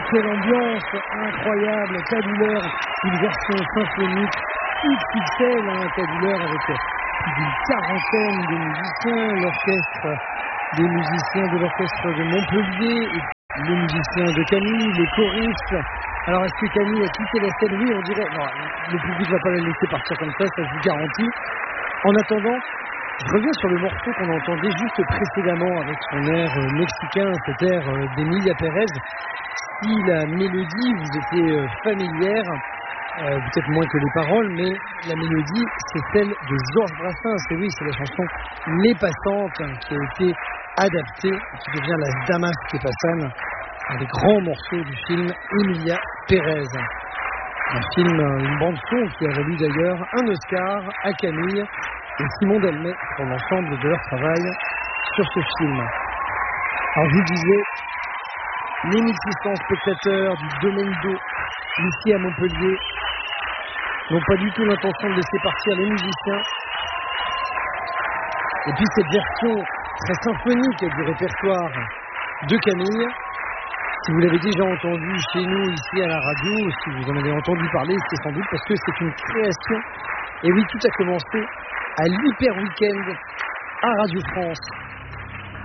quelle ambiance incroyable, Cadouleur, une version symphonique XXL, Cadouleur avec plus d'une quarantaine de musiciens, des musiciens de l'orchestre de Montpellier, et les musiciens de Camille, les choristes. Alors est-ce que Camille a quitté la scène? Oui, on dirait, non, le public ne va pas la laisser partir comme ça je vous garantis. En attendant, je reviens sur le morceau qu'on entendait juste précédemment avec son air mexicain, cet air d'Emilia Pérez. Si la mélodie vous était familière, peut-être moins que les paroles, mais la mélodie, c'est celle de Georges Brassens. Et oui, c'est la chanson Les Passantes qui a été adaptée, qui devient la Damas que Passan, un des grands morceaux du film Emilia Pérez. Un film, une bande-son qui a valu d'ailleurs un Oscar à Camille et Simon Delmet pour l'ensemble de leur travail sur ce film. Alors je vous disais, les 1600 spectateurs du Domaine d'eau ici à Montpellier n'ont pas du tout l'intention de laisser partir les musiciens. Et puis cette version très symphonique du répertoire de Camille, si vous l'avez déjà entendu chez nous ici à la radio, si vous en avez entendu parler, c'est sans doute parce que c'est une création. Et oui, tout a commencé à l'Hyper Weekend à Radio France.